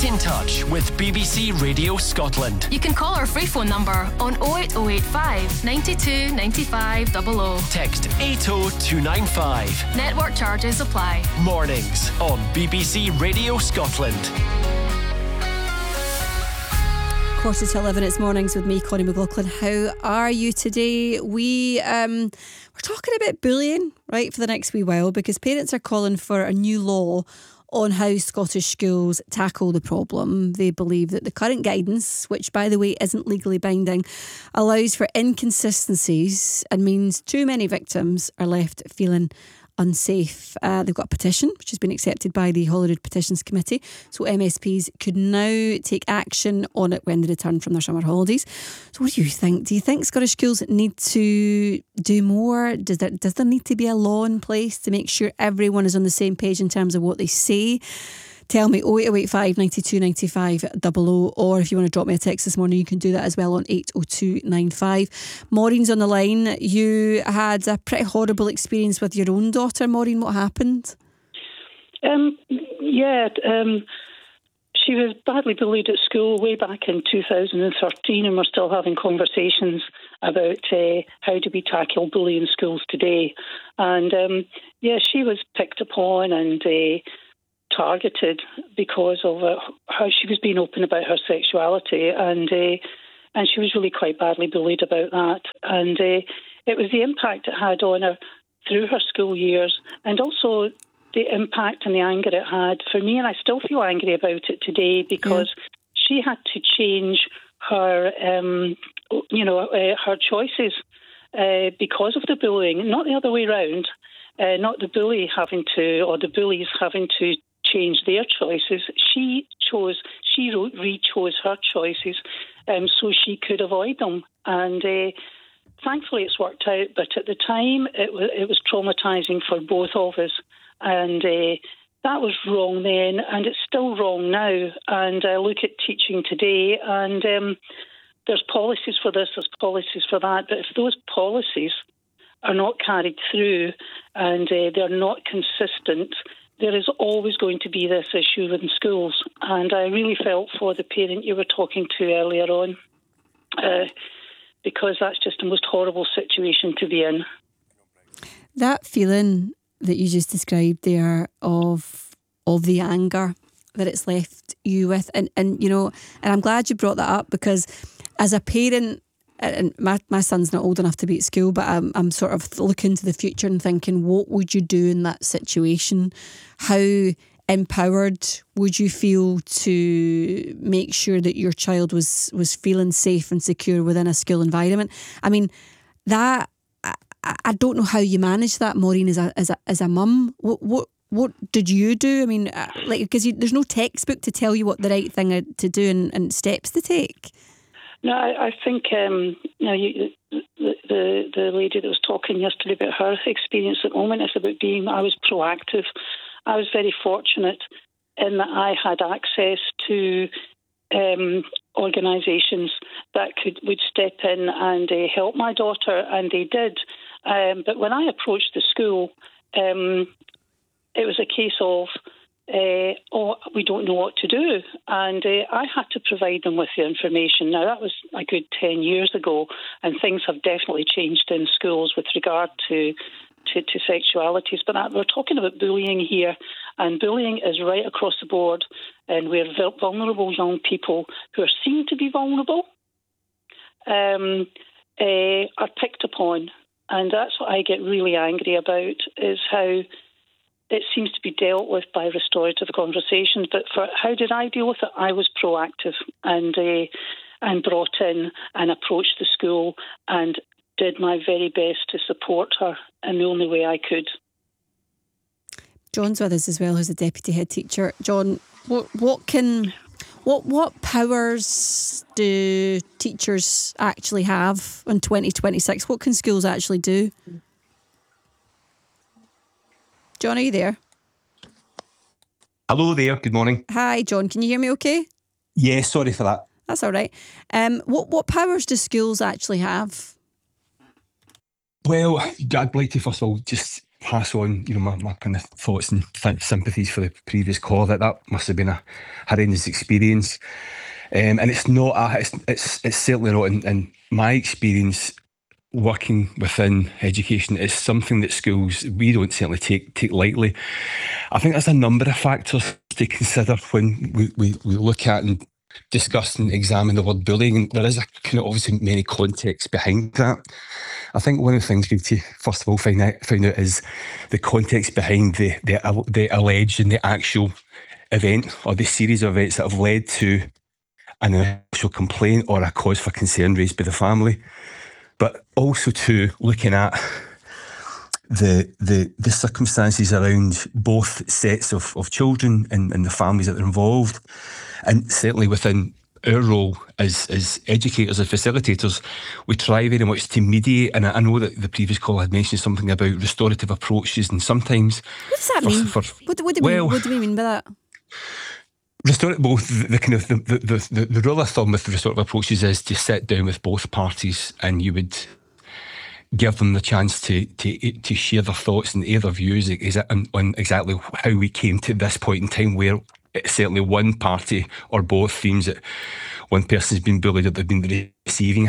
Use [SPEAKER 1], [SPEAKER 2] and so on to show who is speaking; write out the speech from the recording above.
[SPEAKER 1] Get in touch with BBC Radio Scotland.
[SPEAKER 2] You can call our free phone number on 08085 92 95 00.
[SPEAKER 1] Text 80295.
[SPEAKER 2] Network charges apply.
[SPEAKER 1] Mornings on BBC Radio Scotland.
[SPEAKER 3] 11:15, it's mornings with me, Connie McLaughlin. How are you today? We're talking about bullying, right, for the next wee while, because parents are calling for a new law on how Scottish schools tackle the problem. They believe that the current guidance, which by the way isn't legally binding, allows for inconsistencies and means too many victims are left feeling unsafe. They've got a petition which has been accepted by the Holyrood Petitions Committee, so MSPs could now take action on it when they return from their summer holidays. So what do you think? Do you think Scottish schools need to do more? Does there need to be a law in place to make sure everyone is on the same page in terms of what they say? Tell me 08085 92 95 00, or if you want to drop me a text this morning, you can do that as well on 80295. Maureen's on the line. You had a pretty horrible experience with your own daughter, Maureen. What happened?
[SPEAKER 4] She was badly bullied at school way back in 2013, and we're still having conversations about how do we tackle bullying in schools today. And she was picked upon and targeted because of how she was being open about her sexuality, and she was really quite badly bullied about that. And it was the impact it had on her through her school years, and also the impact and the anger it had for me. And I still feel angry about it today because she had to change her, her choices because of the bullying, not the other way around. Not the bully having to, or the bullies having to change their choices. She re-chose her choices so she could avoid them. And thankfully it's worked out, but at the time it was traumatising for both of us. And that was wrong then, and it's still wrong now. And I look at teaching today, and there's policies for this, there's policies for that, but if those policies are not carried through and they're not consistent, there is always going to be this issue within schools. And I really felt for the parent you were talking to earlier on, because that's just the most horrible situation to be in.
[SPEAKER 3] That feeling that you just described there of the anger that it's left you with, and I'm glad you brought that up, because as a parent, and my son's not old enough to be at school, but I'm sort of looking to the future and thinking, what would you do in that situation? How empowered would you feel to make sure that your child was feeling safe and secure within a school environment? I mean, that I don't know how you manage that, Maureen, as a mum. What did you do? I mean, because there's no textbook to tell you what the right thing to do and steps to take.
[SPEAKER 4] No, I think the lady that was talking yesterday about her experience at the moment is about I was proactive. I was very fortunate in that I had access to organisations that would step in and help my daughter, and they did. But when I approached the school, it was a case of, we don't know what to do. And I had to provide them with the information. Now, that was a good 10 years ago, and things have definitely changed in schools with regard to sexualities. But we're talking about bullying here, and bullying is right across the board, and where vulnerable young people who are seen to be vulnerable are picked upon. And that's what I get really angry about, is how it seems to be dealt with by restorative conversations. But for how did I deal with it? I was proactive and brought in and approached the school and did my very best to support her in the only way I could.
[SPEAKER 3] John's with us as well, who's a deputy head teacher. John, what powers do teachers actually have in 2026? What can schools actually do? John, are you there?
[SPEAKER 5] Hello there, good morning.
[SPEAKER 3] Hi, John, can you hear me okay?
[SPEAKER 5] Yeah, sorry for that.
[SPEAKER 3] That's all right. What powers do schools actually have?
[SPEAKER 5] Well, I'd like to first of all just pass on, my kind of thoughts and sympathies for the previous caller. That must have been a horrendous experience, and it's not. It's certainly not. In my experience, working within education is something that schools, we don't certainly take lightly. I think there's a number of factors to consider when we look at and discuss and examine the word bullying, and there is a kind of obviously many contexts behind that. I think one of the things we need to first of all find out is the context behind the alleged and the actual event, or the series of events that have led to an initial complaint or a cause for concern raised by the family. But also to looking at the circumstances around both sets of children and the families that are involved. And certainly within our role as educators and facilitators, we try very much to mediate. And I know that the previous caller had mentioned something about restorative approaches, and sometimes...
[SPEAKER 3] What does that mean? What do we mean by that?
[SPEAKER 5] The rule of thumb with the restorative approaches is to sit down with both parties, and you would give them the chance to share their thoughts and their views on exactly how we came to this point in time, where certainly one party or both themes that one person's been bullied or they've been receiving